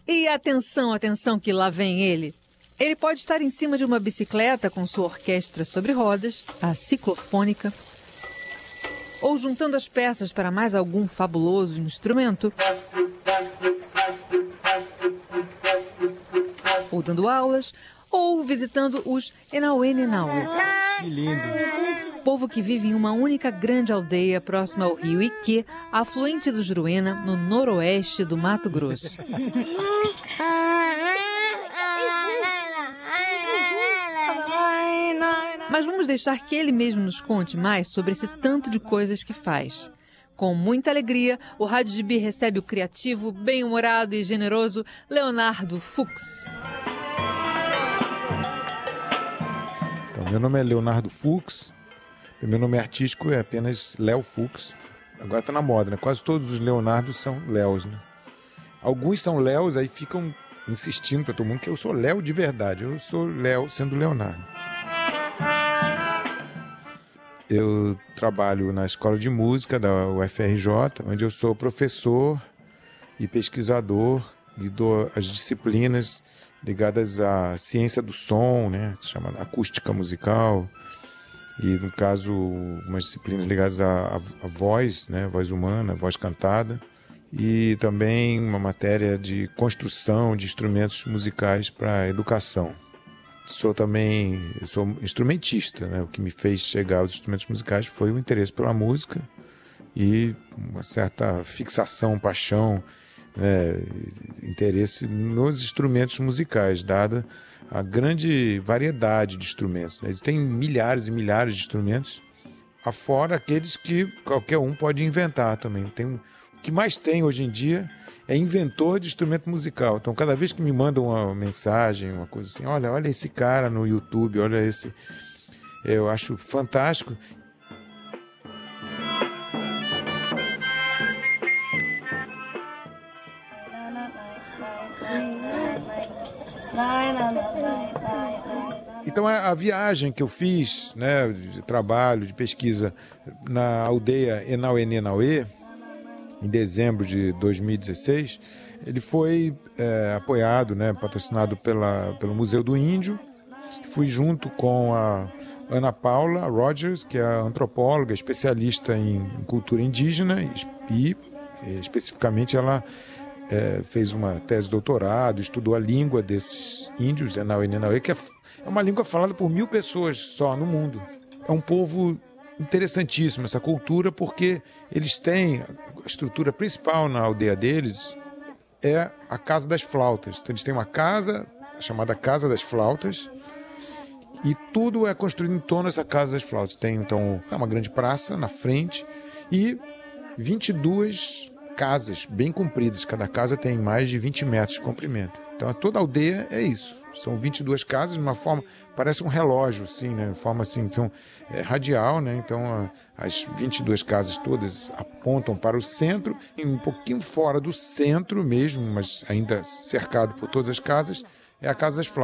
E atenção, atenção que lá vem ele. Ele pode estar em cima de uma bicicleta com sua orquestra sobre rodas, a ciclofônica, ou juntando as peças para mais algum fabuloso instrumento, ou dando aulas, ou visitando os Enauê Nenauê. Que lindo! Povo que vive em uma única grande aldeia próxima ao rio Iquê, afluente do Juruena, no noroeste do Mato Grosso. Mas vamos deixar que ele mesmo nos conte mais sobre esse tanto de coisas que faz. Com muita alegria, o Rádio Gibi recebe o criativo, bem-humorado e generoso Leonardo Fux. Então, meu nome é Leonardo Fux, meu nome artístico é apenas Léo Fux. Agora está na moda, né? Quase todos os Leonardos são Léos, né? Alguns são Léos, aí ficam insistindo para todo mundo que eu sou Léo de verdade. Eu sou Léo sendo Leonardo. Eu trabalho na Escola de Música da UFRJ, onde eu sou professor e pesquisador e dou as disciplinas ligadas à ciência do som, né, que se chama acústica musical, e no caso umas disciplinas ligadas à voz, né, voz humana, voz cantada, e também uma matéria de construção de instrumentos musicais para a educação. Sou instrumentista, né? O que me fez chegar aos instrumentos musicais foi o interesse pela música e uma certa fixação, paixão, né? Interesse nos instrumentos musicais, dada a grande variedade de instrumentos, né? Existem milhares e milhares de instrumentos, afora aqueles que qualquer um pode inventar também. O que mais tem hoje em dia é inventor de instrumento musical. Então, cada vez que me mandam uma mensagem, uma coisa assim, olha esse cara no YouTube, olha esse... Eu acho fantástico. Então, a viagem que eu fiz, né, de trabalho, de pesquisa na aldeia Enauê Nenauê, em dezembro de 2016, ele foi apoiado, né, patrocinado pelo Museu do Índio. Fui junto com a Ana Paula Rogers, que é a antropóloga, especialista em cultura indígena, e especificamente ela fez uma tese de doutorado, estudou a língua desses índios, Enauê Nenauê, que é uma língua falada por 1000 pessoas só no mundo. É um povo interessantíssimo, essa cultura, porque eles têm a estrutura principal na aldeia deles é a Casa das Flautas. Então eles têm uma casa chamada Casa das Flautas e tudo é construído em torno dessa Casa das Flautas. Tem então uma grande praça na frente e 22 casas bem compridas. Cada casa tem mais de 20 metros de comprimento. Então toda a aldeia é isso. São 22 casas de uma forma, parece um relógio, assim, né? Forma assim, então, radial, né? Então as 22 casas todas apontam para o centro, e um pouquinho fora do centro mesmo, mas ainda cercado por todas as casas, é a Casa das Flautas.